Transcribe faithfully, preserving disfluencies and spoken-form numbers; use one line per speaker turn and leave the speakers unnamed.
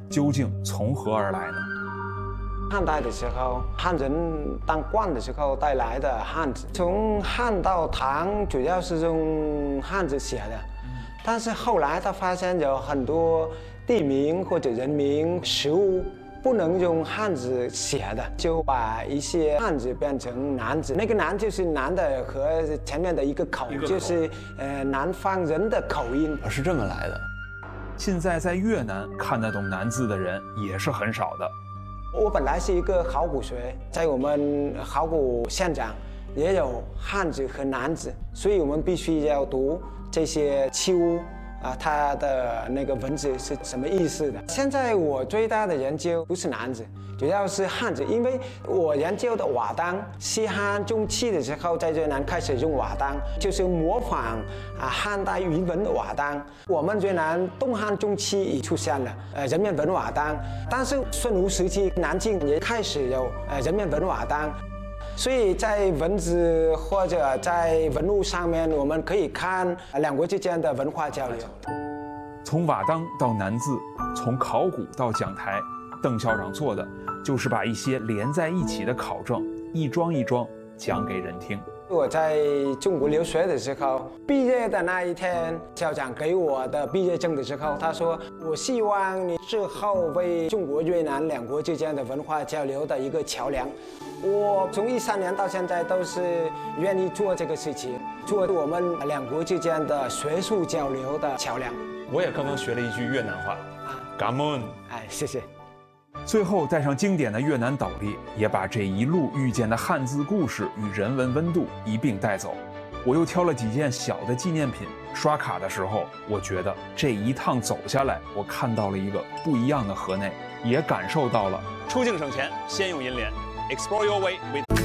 究竟从何而来呢？
汉代的时候，汉人当官的时候带来的汉字，从汉到唐主要是用汉字写的，但是后来他发现有很多地名或者人名、食物不能用汉字写的，就把一些汉字变成南字。那个南就是南的和前面的一个口，
一个口
就是呃南方人的口音，
是这么来的。
现在在越南看得懂南字的人也是很少的。
我本来是一个考古学，在我们考古现场也有汉字和南字，所以我们必须要读这些器物啊，它的那个文字是什么意思的。现在我最大的研究不是南字，主要是汉字，因为我研究的瓦当，西汉中期的时候在越南开始用瓦当，就是模仿啊汉代语文的瓦当。我们越南东汉中期已出现了呃人面文瓦当，但是孙吴时期南京也开始有呃人面文瓦当。所以在文字或者在文物上面，我们可以看两国之间的文化交流。
从瓦当到南字，从考古到讲台，邓校长做的就是把一些连在一起的考证一桩一桩讲给人听。
我在中国留学的时候，毕业的那一天，校长给我的毕业证的时候，他说：“我希望你之后为中国越南两国之间的文化交流的一个桥梁。”我从一三年到现在都是愿意做这个事情，做我们两国之间的学术交流的桥梁。
我也刚刚学了一句越南话，感恩。
哎，谢谢。
最后带上经典的越南斗笠，也把这一路遇见的汉字故事与人文温度一并带走。我又挑了几件小的纪念品，刷卡的时候，我觉得这一趟走下来，我看到了一个不一样的河内，也感受到了
出境省钱，先用银联 ，Explore your way with。